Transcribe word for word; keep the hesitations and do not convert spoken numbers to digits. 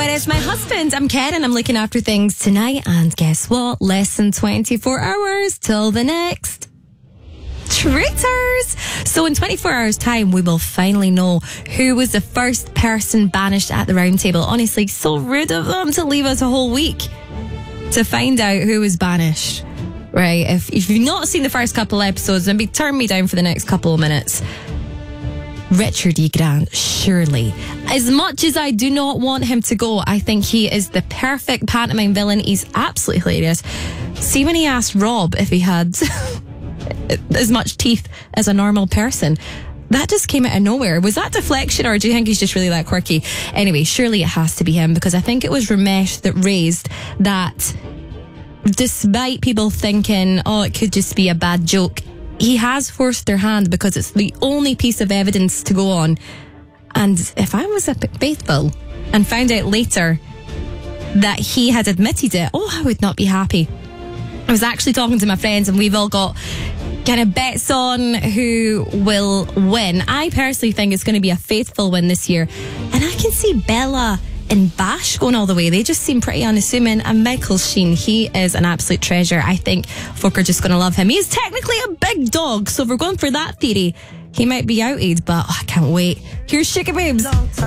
it is my husband. I'm Karen. I'm looking after things tonight. And guess what? Less than twenty-four hours till the next Traitors. So in twenty-four hours time, we will finally know who was the first person banished at the round table. Honestly, so rude of them to leave us a whole week to find out who was banished. Right, if, if you've not seen the first couple of episodes, then be turn me down for the next couple of minutes. Richard E. Grant, surely. As much as I do not want him to go, I think he is the perfect pantomime villain. He's absolutely hilarious. See when he asked Rob if he had as much teeth as a normal person. That just came out of nowhere. Was that deflection, or do you think he's just really that quirky? Anyway, surely it has to be him, because I think it was Ramesh that raised that despite people thinking, oh, it could just be a bad joke, he has forced their hand because it's the only piece of evidence to go on. And if I was a bit faithful and found out later that he had admitted it, oh, I would not be happy. I was actually talking to my friends, and we've all got kind of bets on who will win. I personally think it's going to be a faithful win this year. And I can see Bella and Bash going all the way. They just seem pretty unassuming. And Michael Sheen, he is an absolute treasure. I think folk are just going to love him. He's technically a big dog, so if we're going for that theory, he might be outed, but oh, I can't wait. Here's Sugar Boobs.